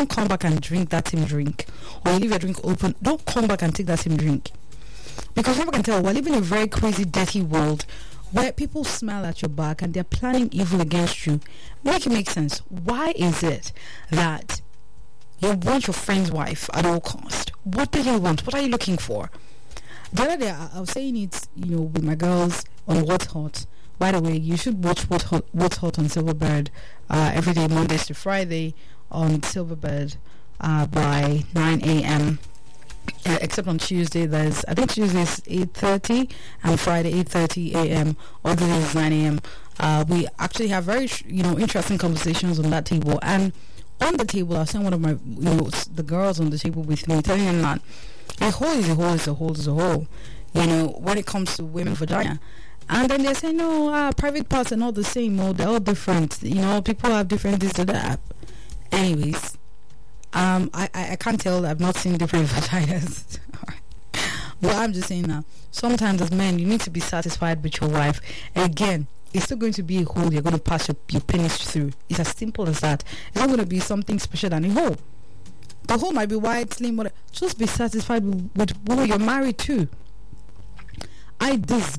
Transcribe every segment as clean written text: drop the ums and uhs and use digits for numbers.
don't come back and drink that same drink, or you leave your drink open. Don't come back and take that same drink, because people can tell we're living in a very crazy, dirty world where people smile at your back and they're planning evil against you. Make it make sense. Why is it that you want your friend's wife at all cost? What do you want? What are you looking for? The other day, I was saying it, with my girls on What's Hot. By the way, you should watch What's Hot on Silverbird every day, Mondays to Friday on Silverbird by 9 a.m. Except on Tuesday, I think Tuesday is 8:30 and Friday 8:30 a.m. Other days is 9 a.m. We actually have very interesting conversations on that table. And on the table, I was saying one of my the girls on the table with me, telling them that a hole is a hole is a hole is a hole. When it comes to women's vagina. And then they say, no, private parts are not the same. No, they're all different. People have different this or that. Anyways, I can't tell. I've not seen different vaginas. But I'm just saying now, sometimes as men, you need to be satisfied with your wife. Again, it's still going to be a hole you're going to pass your penis through. It's as simple as that. It's not going to be something special than a hole. The hole might be wide, slim, whatever. Just be satisfied with who you're married to. I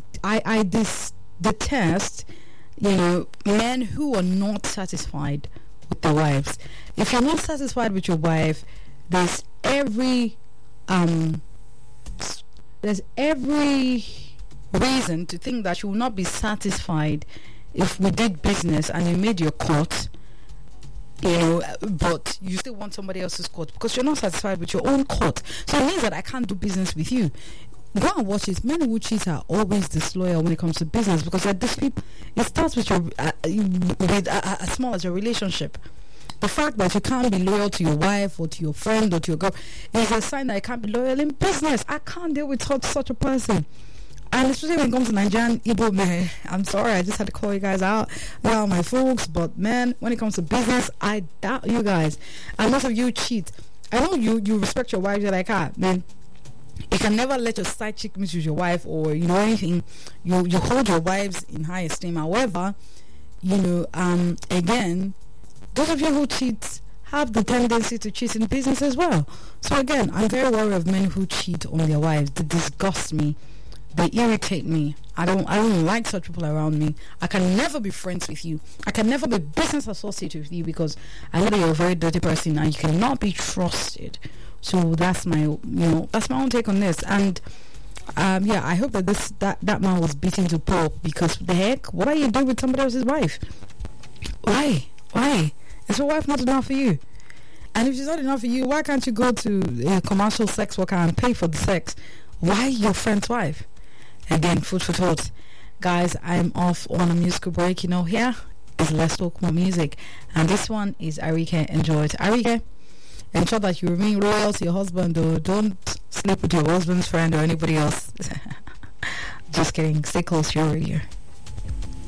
detest, men who are not satisfied with their wives. If you're not satisfied with your wife, there's every reason to think that you will not be satisfied if we did business and you made your cut, but you still want somebody else's cut because you're not satisfied with your own cut. So it means that I can't do business with you. Go and watch it. Men who cheat are always disloyal when it comes to business because they're these people. It starts with as small as your relationship. The fact that you can't be loyal to your wife or to your friend or to your girl is a sign that I can't be loyal in business. I can't deal with such a person. And especially when it comes to Nigerian Igbo men, I'm sorry, I just had to call you guys out. Well, my folks, but man, when it comes to business, I doubt you guys. And most of you cheat. I know you respect your wife. You're like, man, you can never let your side chick misuse your wife or anything. You hold your wives in high esteem. However, again, those of you who cheat have the tendency to cheat in business as well. So again, I'm very worried of men who cheat on their wives. They disgust me. They irritate me. I don't like such people around me. I can never be friends with you. I can never be business associate with you because I know that you're a very dirty person and you cannot be trusted. So that's my own take on this. And I hope that that man was beaten to pulp because the heck, what are you doing with somebody else's wife? Why? Is your wife not enough for you? And if she's not enough for you, why can't you go to a commercial sex worker and pay for the sex? Why your friend's wife? Again, food for thought. Guys, I'm off on a musical break. Here is Let's Talk More Music. And this one is Arike. Enjoy it. Arike, ensure that you remain loyal to your husband, though. Don't sleep with your husband's friend or anybody else. Just kidding. Stay close to your radio.